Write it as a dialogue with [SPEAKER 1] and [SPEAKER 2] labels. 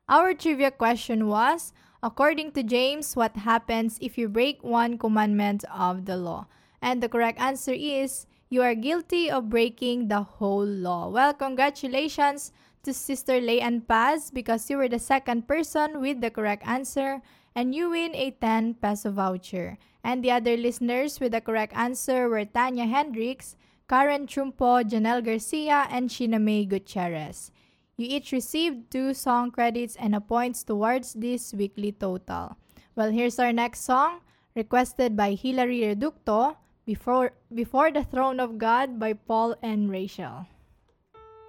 [SPEAKER 1] Our trivia question was, according to James, what happens if you break one commandment of the law? And the correct answer is, you are guilty of breaking the whole law. Well, congratulations to Sister Leanne Paz because you were the second person with the correct answer and you win a 10 peso voucher. And the other listeners with the correct answer were Tanya Hendricks, Karen Trumpo, Janelle Garcia, and Sheena May Gutierrez. You each received 2 song credits and a points towards this weekly total. Well, here's our next song, requested by Hilary Reducto, Before the Throne of God by Paul and Rachel.